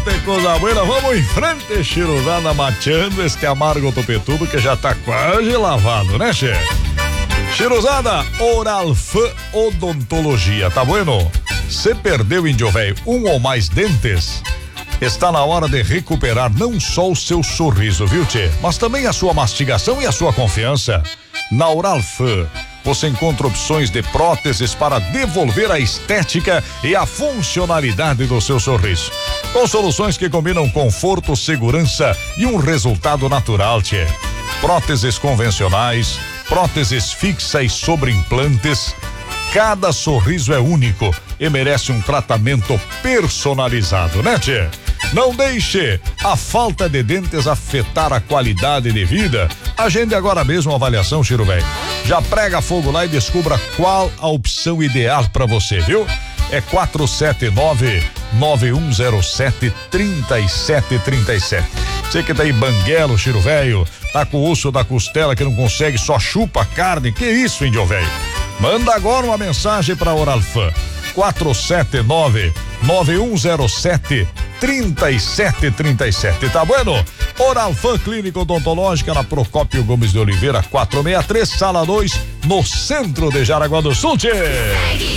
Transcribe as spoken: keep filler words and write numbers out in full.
tem coisa boa. Vamos em frente, Chiruzada, mateando este amargo topetudo que já tá quase lavado, né, che? Chiruzada, Oralfan Odontologia, tá bueno? Você perdeu, índio velho, um ou mais dentes? Está na hora de recuperar não só o seu sorriso, viu, tchê? Mas também a sua mastigação e a sua confiança. Na Oralfan, você encontra opções de próteses para devolver a estética e a funcionalidade do seu sorriso. Com soluções que combinam conforto, segurança e um resultado natural, tchê. Próteses convencionais, próteses fixas sobre implantes. Cada sorriso é único e merece um tratamento personalizado, né, tchê? Não deixe a falta de dentes afetar a qualidade de vida. Agende agora mesmo a avaliação, Chiro Velho. Já prega fogo lá e descubra qual a opção ideal para você, viu? É quatro sete nove, nove um zero sete, três sete três sete. Você que tá aí banguelo, Chiro Velho, tá com o osso da costela que não consegue, só chupa a carne. Que isso, índio velho? Manda agora uma mensagem para Oralfan. quatro sete nove, nove um zero sete, três sete três sete, tá bueno? Oralfan Clínica Odontológica na Procópio Gomes de Oliveira, quatrocentos e sessenta e três, sala dois, no centro de Jaraguá do Sul, tchê.